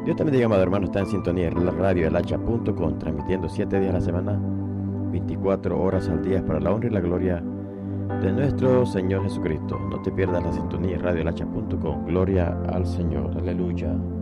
Dios te bendiga, amado hermano. Está en sintonía en la radio elhacha.com, transmitiendo 7 días a la semana, 24 horas al día, para la honra y la gloria de nuestro Señor Jesucristo. No te pierdas la sintonía en radio elhacha.com. Gloria al Señor. Aleluya.